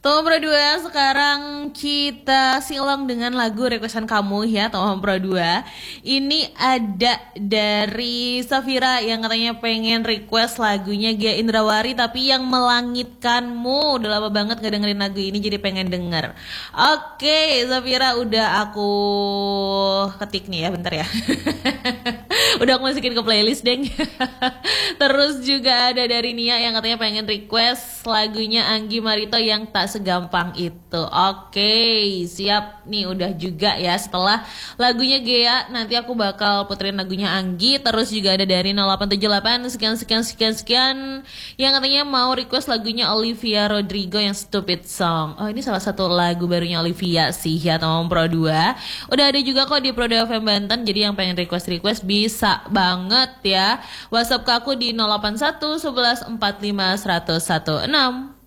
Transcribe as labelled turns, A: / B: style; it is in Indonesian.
A: Tom Pro 2, sekarang kita silang dengan lagu requestan kamu ya Tom Pro 2. Ini ada dari Safira yang katanya pengen request lagunya Gia Indrawari tapi yang melangitkanmu. Udah lama banget gak dengerin lagu ini jadi pengen denger. Oke Safira, udah aku ketik nih ya, bentar ya. Udah aku masukin ke playlist deng. Terus juga ada dari Nia yang katanya pengen request lagunya Anggi Marito yang tak segampang itu. Oke, siap nih, udah juga ya. Setelah lagunya Gea, nanti aku bakal puterin lagunya Anggi. Terus juga ada dari 0878 sekian yang katanya mau request lagunya Olivia Rodrigo yang Stupid Song. Oh, ini salah satu lagu barunya Olivia sih ya Tom Pro 2. Udah ada juga kok di Pro 2 FM Banten, jadi yang pengen request bisa banget ya. WhatsApp ke aku di 081 11 45 116.